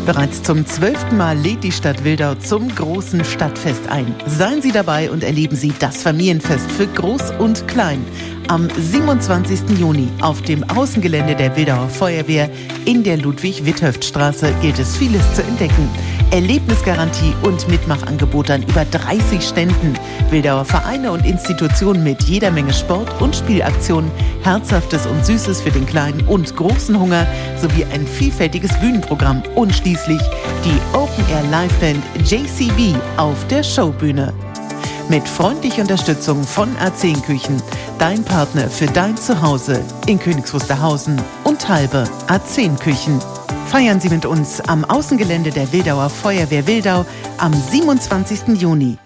Bereits zum 12. Mal lädt die Stadt Wildau zum großen Stadtfest ein. Seien Sie dabei und erleben Sie das Familienfest für Groß und Klein. Am 27. Juni auf dem Außengelände der Wildauer Feuerwehr in der Ludwig-Witthöft-Straße gilt es vieles zu entdecken. Erlebnisgarantie und Mitmachangebote an über 30 Ständen. Wildauer Vereine und Institutionen mit jeder Menge Sport- und Spielaktionen, Herzhaftes und Süßes für den kleinen und großen Hunger sowie ein vielfältiges Bühnenprogramm und schließlich die Open-Air-Liveband JCB auf der Showbühne. Mit freundlicher Unterstützung von A10 Küchen, dein Partner für dein Zuhause in Königs Wusterhausen und Halbe. A10 Küchen. Feiern Sie mit uns am Außengelände der Wildauer Feuerwehr Wildau am 27. Juni.